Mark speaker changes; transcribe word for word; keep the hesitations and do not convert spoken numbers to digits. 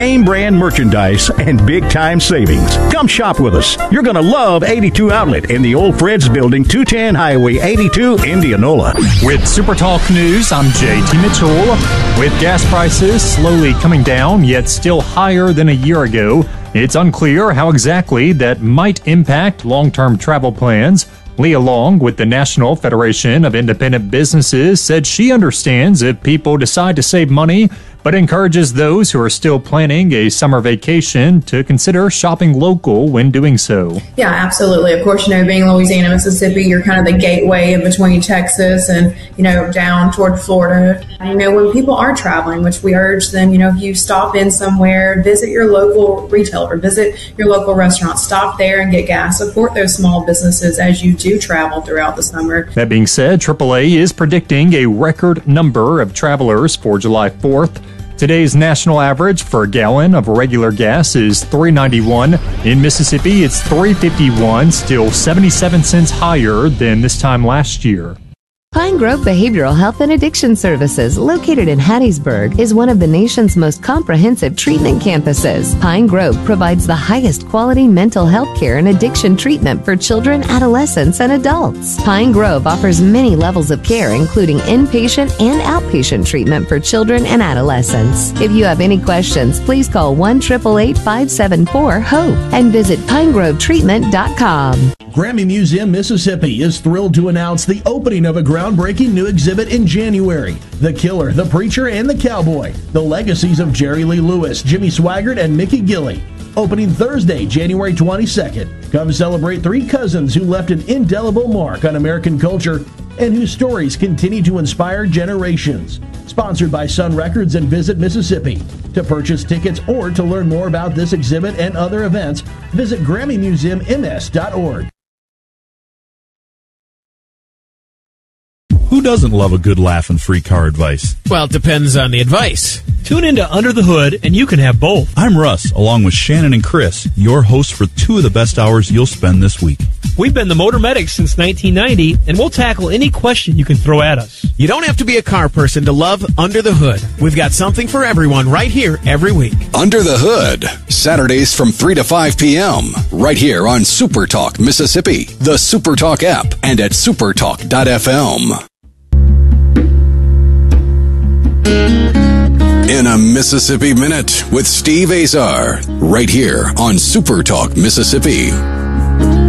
Speaker 1: Name brand merchandise and big time savings. Come shop with us. You're going to love eighty-two Outlet in the Old Fred's Building, two ten Highway eighty-two, Indianola.
Speaker 2: With Super Talk News, I'm J T Mitchell. With gas prices slowly coming down, yet still higher than a year ago, it's unclear how exactly that might impact long-term travel plans. Leah Long with the National Federation of Independent Businesses said she understands if people decide to save money, but encourages those who are still planning a summer vacation to consider shopping local when doing so.
Speaker 3: Yeah, absolutely. Of course, you know, being Louisiana, Mississippi, you're kind of the gateway in between Texas and, you know, down toward Florida. You know, when people are traveling, which we urge them, you know, if you stop in somewhere, visit your local retailer, visit your local restaurant, stop there and get gas. Support those small businesses as you do travel throughout the summer.
Speaker 2: That being said, triple A is predicting a record number of travelers for July fourth. Today's national average for a gallon of regular gas is three ninety-one. In Mississippi, it's three fifty-one, still seventy-seven cents higher than this time last year.
Speaker 4: Pine Grove Behavioral Health and Addiction Services, located in Hattiesburg, is one of the nation's most comprehensive treatment campuses. Pine Grove provides the highest quality mental health care and addiction treatment for children, adolescents, and adults. Pine Grove offers many levels of care, including inpatient and outpatient treatment for children and adolescents. If you have any questions, please call one eight eight eight, five seven four, HOPE and visit pine grove treatment dot com.
Speaker 5: Grammy Museum, Mississippi is thrilled to announce the opening of a groundbreaking new exhibit in January. The Killer, the Preacher, and the Cowboy. The legacies of Jerry Lee Lewis, Jimmy Swaggart, and Mickey Gilley. Opening Thursday, January twenty-second. Come celebrate three cousins who left an indelible mark on American culture and whose stories continue to inspire generations. Sponsored by Sun Records and Visit Mississippi. To purchase tickets or to learn more about this exhibit and other events, visit Grammy Museum M S dot org.
Speaker 6: Who doesn't love a good laugh and free car advice?
Speaker 7: Well, it depends on the advice.
Speaker 8: Tune into Under the Hood, and you can have both.
Speaker 6: I'm Russ, along with Shannon and Chris, your hosts for two of the best hours you'll spend this week.
Speaker 8: We've been the Motor Medics since nineteen ninety, and we'll tackle any question you can throw at us.
Speaker 7: You don't have to be a car person to love Under the Hood. We've got something for everyone right here every week.
Speaker 9: Under the Hood, Saturdays from three to five p.m., right here on Super Talk Mississippi, the Super Talk app, and at supertalk dot f m. In a Mississippi Minute with Steve Azar, right here on Super Talk Mississippi.